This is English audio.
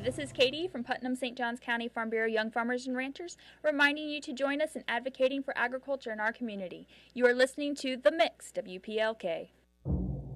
this is Katie from Putnam St. Johns County Farm Bureau Young Farmers and Ranchers, reminding you to join us in advocating for agriculture in our community. You are listening to The Mix, WPLK.